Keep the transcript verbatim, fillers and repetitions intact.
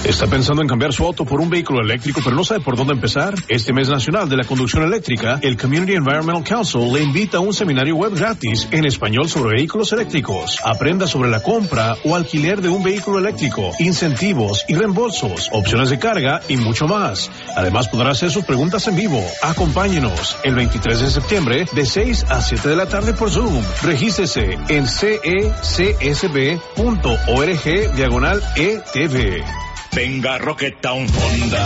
¿Está pensando en cambiar su auto por un vehículo eléctrico, pero no sabe por dónde empezar? Este mes nacional de la conducción eléctrica, el Community Environmental Council le invita a un seminario web gratis en español sobre vehículos eléctricos. Aprenda sobre la compra o alquiler de un vehículo eléctrico, incentivos y reembolsos, opciones de carga y mucho más. Además, podrá hacer sus preguntas en vivo. Acompáñenos el veintitrés de septiembre de seis a siete de la tarde por Zoom. Regístrese en cecsb punto org diagonal E T V. Venga Rocketown Honda,